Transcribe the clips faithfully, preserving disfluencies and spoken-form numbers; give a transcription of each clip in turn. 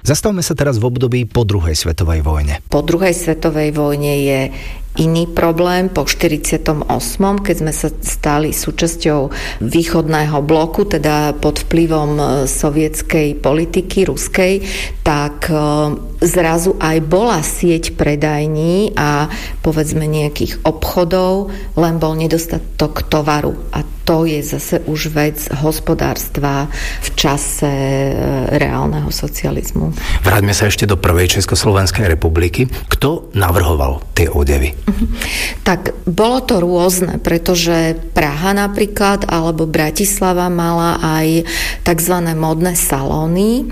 Zastavme sa teraz v období po druhej svetovej vojne. Po druhej svetovej vojne je iný problém po štyridsiatom ôsmom, keď sme sa stali súčasťou východného bloku, teda pod vplyvom sovietskej politiky, ruskej, tak zrazu aj bola sieť predajní a povedzme nejakých obchodov, len bol nedostatok tovaru. A to je zase už vec hospodárstva v čase reálneho socializmu. Vráťme sa ešte do prvej Československej republiky. Kto navrhoval tie odevy? Tak bolo to rôzne, pretože Praha napríklad alebo Bratislava mala aj tzv. Modné salóny,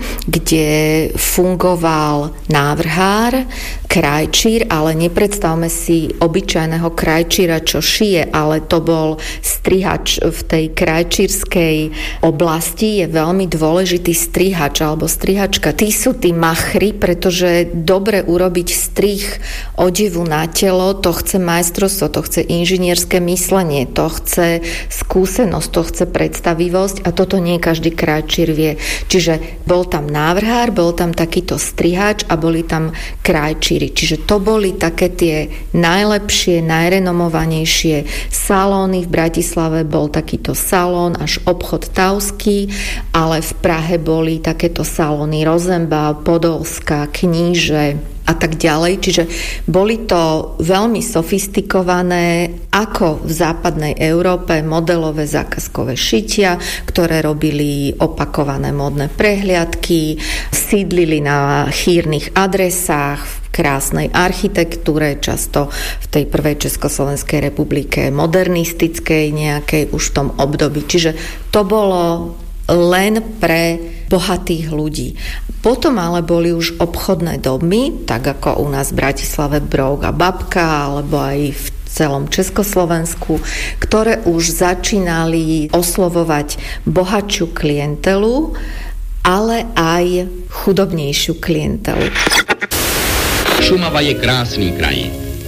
kde fungoval návrhár, krajčír, ale nepredstavme si obyčajného krajčíra, čo šije, ale to bol strihač. V tej krajčírskej oblasti je veľmi dôležitý strihač alebo strihačka. Tí sú tí machri, pretože dobre urobiť strih odevu na telo, to chce majstrovstvo, to chce inžinierské myslenie, to chce skúsenosť, to chce predstavivosť a toto nie každý krajčír vie. Čiže bol tam návrhár, bol tam takýto strihač a boli tam krajčíri. Čiže to boli také tie najlepšie, najrenomovanejšie salóny. V Bratislave bol takýto salón, až obchod Tauský, ale v Prahe boli takéto salóny Rosenbau, Podolská, Kníže a tak ďalej. Čiže boli to veľmi sofistikované, ako v západnej Európe, modelové zákazkové šitia, ktoré robili opakované módne prehliadky, sídlili na chýrnych adresách, v krásnej architektúre, často v tej prvej Československej republike modernistickej nejakej už v tom období. Čiže to bolo len pre bohatých ľudí. Potom ale boli už obchodné domy, tak ako u nás v Bratislave Brouk a Babka, alebo aj v celom Československu, ktoré už začínali oslovovať bohatšiu klientelu, ale aj chudobnejšiu klientelu. Šumava je krásný kraj.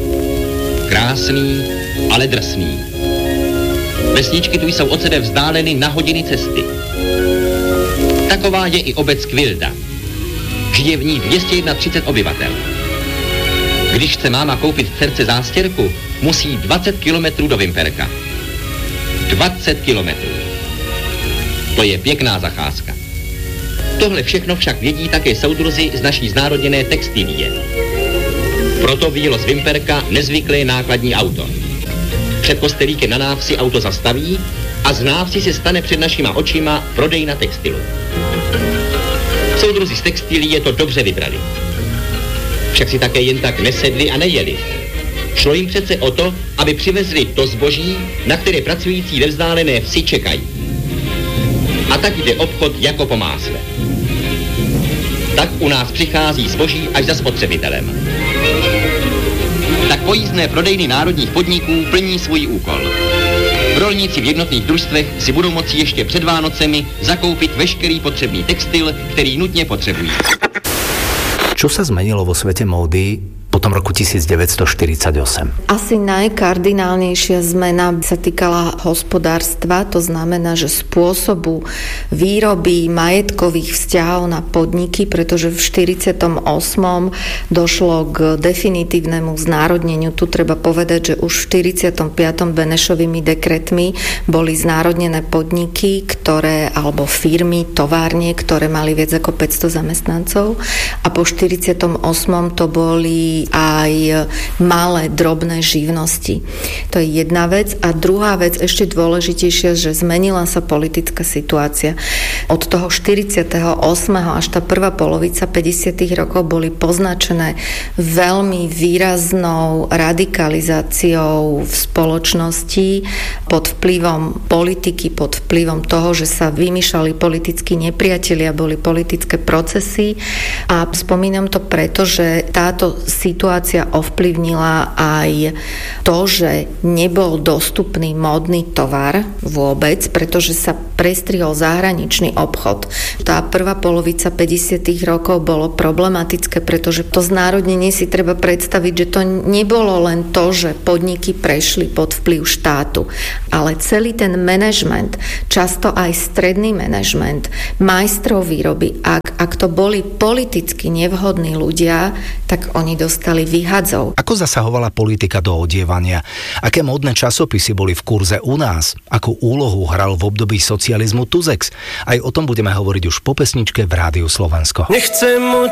Krásný, ale drsný. Vesničky tu jsou od sebe vzdáleny na hodiny cesty. Taková je i obec Kvilda. Žije v ní dvě stě třicet jedna obyvatel. Když chce máma koupit dcerce zástěrku, musí dvacet kilometrů do Vimperka. dvacet kilometrů. To je pěkná zacházka. Tohle všechno však vědí také soudruzi z naší znárodněné textilie. Proto vyjelo z Vimperka nezvyklé nákladní auto. Před kostelíkem na návsi auto zastaví a z návsi se stane před našima očima prodejna textilu. Soudruzi z textilie to dobře vybrali. Však si také jen tak nesedli a nejeli. Šlo jim přece o to, aby přivezli to zboží, na které pracující ve vzdálené vsi čekají. A tak jde obchod jako po másle. Tak u nás přichází zboží až za spotřebitelem. Tak pojízdné prodejny národních podniků plní svůj úkol. Rolníci v jednotných družstvech si budou moci ještě před Vánocemi zakoupit veškerý potřebný textil, který nutně potřebují. Čo sa zmenilo vo svete módy po tom roku devätnásťstoštyridsaťosem? Asi najkardinálnejšia zmena sa týkala hospodárstva, to znamená, že spôsobu výroby, majetkových vzťahov na podniky, pretože v štyridsiatom ôsmom došlo k definitívnemu znárodneniu. Tu treba povedať, že už v štyridsiatom piatom Benešovými dekretmi boli znárodnené podniky, ktoré, alebo firmy, továrne, ktoré mali viac ako päťsto zamestnancov a po štyridsiatom ôsmom to boli aj malé, drobné živnosti. To je jedna vec. A druhá vec, ešte dôležitejšia, že zmenila sa politická situácia. Od toho štyridsiateho ôsmeho až tá prvá polovica päťdesiatych rokov boli poznačené veľmi výraznou radikalizáciou v spoločnosti pod vplyvom politiky, pod vplyvom toho, že sa vymýšľali politickí nepriatelia, boli politické procesy. A spomínam to preto, že táto situácia situácia ovplyvnila aj to, že nebol dostupný módny tovar vôbec, pretože sa prestrihol zahraničný obchod. Tá prvá polovica päťdesiatych rokov bolo problematické, pretože to znárodnenie si treba predstaviť, že to nebolo len to, že podniky prešli pod vplyv štátu, ale celý ten manažment, často aj stredný manažment, majstrov výroby, ak, ak to boli politicky nevhodní ľudia, tak oni dostali vyhadzov. Ako zasahovala politika do odievania? Aké módne časopisy boli v kurze u nás? Akú úlohu hral v období socializmu Tuzex? Aj o tom budeme hovoriť už po pesničke v Rádiu Slovensko. Nechcem